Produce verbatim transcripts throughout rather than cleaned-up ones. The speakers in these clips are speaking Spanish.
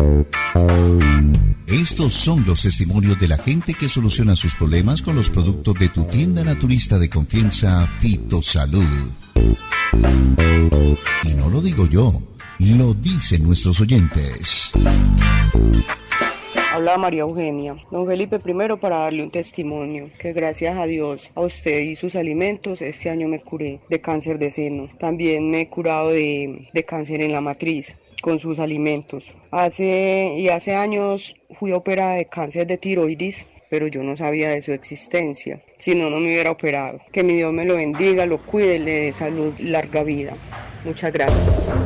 Estos son los testimonios de la gente que soluciona sus problemas con los productos de tu tienda naturista de confianza, Fitosalud. Y no lo digo yo, lo dicen nuestros oyentes. Habla María Eugenia. Don Felipe, primero para darle un testimonio, que gracias a Dios, a usted y sus alimentos, este año me curé de cáncer de seno. También me he curado de, de cáncer en la matriz con sus alimentos. Hace, y hace años fui operada de cáncer de tiroides, pero yo no sabía de su existencia. Si no, no me hubiera operado. Que mi Dios me lo bendiga, lo cuide, le dé salud, larga vida. Muchas gracias.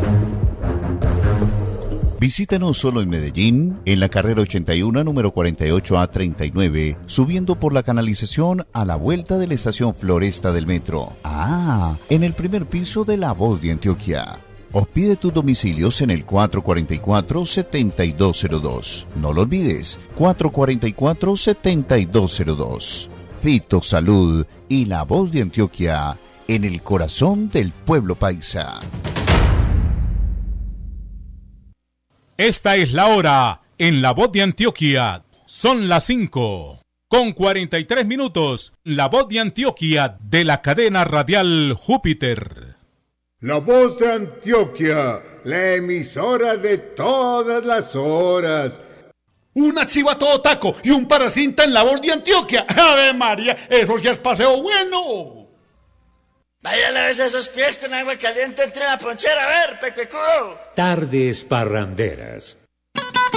Visítanos solo en Medellín, en la carrera ochenta y uno, número cuarenta y ocho A treinta y nueve, subiendo por la canalización a la vuelta de la estación Floresta del metro. Ah, en el primer piso de La Voz de Antioquia. O pide tus domicilios en el cuatro cuatro cuatro, siete dos cero dos. No lo olvides, cuatro cuatro cuatro, siete dos cero dos. Fitosalud y La Voz de Antioquia, en el corazón del pueblo paisa. Esta es la hora en La Voz de Antioquia. Son las cinco con cuarenta y tres minutos. La Voz de Antioquia de la cadena radial Júpiter. La Voz de Antioquia, la emisora de todas las horas. Una chiva todo taco y un paracinta en La Voz de Antioquia. ¡Ave María! ¡Eso ya es paseo bueno! Vaya, laves esos pies con agua caliente entre la ponchera, a ver, pecuecudo. Tardes parranderas.